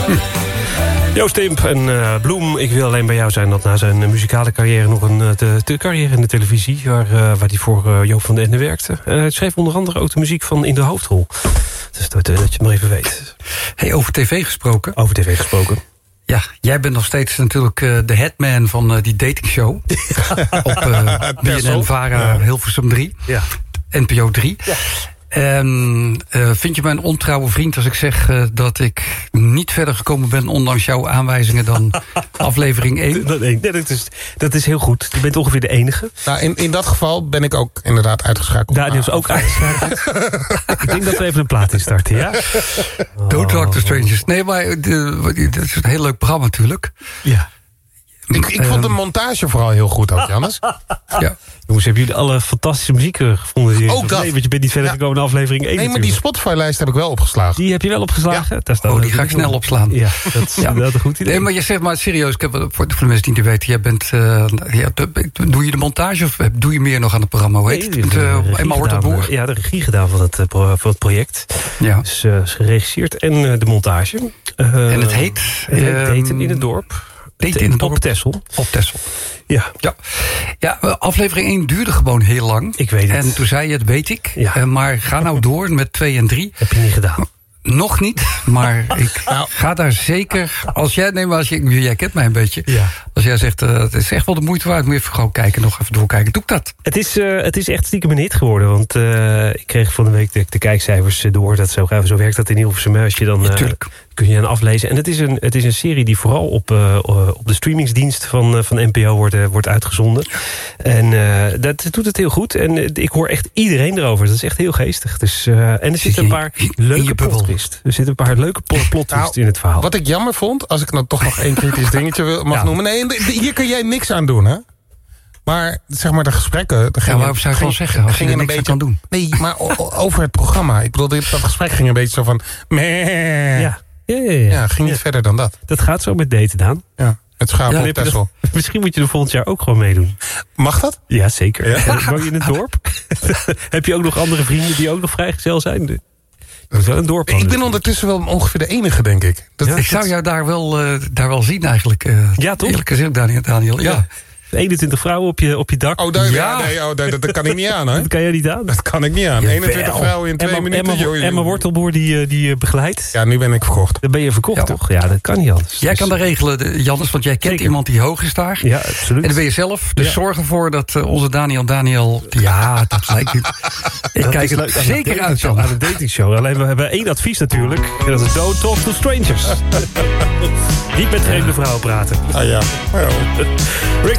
Joost Timp en Bloem, ik wil alleen bij jou zijn... dat na zijn muzikale carrière nog een carrière in de televisie... waar hij voor Joop van den Ende werkte. Hij schreef onder andere ook de muziek van In de Hoofdrol. Dus dat je het maar even weet. Hey, over tv gesproken. Over tv gesproken. Ja, jij bent nog steeds natuurlijk de headman van die datingshow. Op BNN-Vara Hilversum 3. Ja. NPO 3. Ja. Vind je mij een ontrouwe vriend als ik zeg dat ik niet verder gekomen ben... ondanks jouw aanwijzingen dan aflevering 1? Nee, dat is heel goed. Je bent ongeveer de enige. Nou, in dat geval ben ik ook inderdaad uitgeschakeld. Daniel is ook uitgeschakeld. Ik denk dat we even een plaat instarten, ja? Don't Talk to Strangers. Nee, maar het is een heel leuk programma natuurlijk. Ja. Ik vond de montage vooral heel goed ook, Jannes. Ja. Jongens, hebben jullie alle fantastische muziek gevonden? Ook dat. Nee, want je bent niet verder gekomen in aflevering 1. Nee, maar die Spotify-lijst heb ik wel opgeslagen. Die heb je wel opgeslagen? Ja. Die ga ik snel opslaan. Ja, dat is inderdaad een goed idee. Nee, maar je zegt maar serieus, ik heb, voor de mensen die niet weten... jij bent, doe je de montage of doe je meer nog aan het programma? Hoe heet het? Emma Hortelboer? Ja, de regie gedaan van het project. Ja. Dus geregisseerd en de montage. En het heet? Daten in het dorp. Op Texel. Op Texel. Ja, aflevering 1 duurde gewoon heel lang. Ik weet het. En toen zei je, dat weet ik. Ja. Maar ga nou door met 2 en 3. Heb je niet gedaan. Nog niet, maar ik ga daar zeker... Jij kent mij een beetje. Ja. Als jij zegt, het is echt wel de moeite waard... moet je even gewoon kijken, nog even doorkijken. Doe ik dat? Het is echt stiekem een hit geworden. Want ik kreeg van de week de kijkcijfers door. Zo werkt dat in Hilversum. Als je dan kun je aan aflezen. En het is een serie die vooral op de streamingsdienst van NPO wordt uitgezonden. En dat doet het heel goed. En ik hoor echt iedereen erover. Dat is echt heel geestig. Dus, en er zitten een paar leuke plot-twists. Er zitten een paar leuke plot-twists in het verhaal. Wat ik jammer vond, als ik nou toch nog één kritisch dingetje mag noemen. Nee, hier kan jij niks aan doen, hè? Maar zeg maar de gesprekken... waarom zou ik wel zeggen? Als je er niks aan kan doen. Nee, maar over het programma. Ik bedoel, dat gesprek ging een beetje zo van... Ja, ging niet verder dan dat. Dat gaat zo met daten, Daan. Ja, met schapen op Texel. Misschien moet je er volgend jaar ook gewoon meedoen. Mag dat? Ja, zeker. Ja. Woon je in het dorp? Heb je ook nog andere vrienden die ook nog vrijgezel zijn? Dat is wel een dorp. Ik ben ondertussen wel ongeveer de enige, denk ik. Ik zou jou daar wel zien eigenlijk. Ja, toch? Eerlijk gezegd, Daniel. Ja. 21 vrouwen op je dak. Dat kan ik niet aan, hè? Dat kan jij niet aan? Dat kan ik niet aan. 21 vrouwen in 2 minuten. Emma Wortelboer die begeleidt. Ja, nu ben ik verkocht. Dan ben je verkocht, toch? Ja, dat kan niet anders. Jij kan dat regelen, Jannes, want jij kent iemand die hoog is daar. Ja, absoluut. En dan ben je zelf. Dus zorg ervoor dat onze Daniel... Ja, dat lijkt me. Ik kijk er zeker uit aan de datingshow. Alleen we hebben 1 advies natuurlijk. En dat is don't talk to strangers. Niet met vreemde vrouwen praten. Ah ja.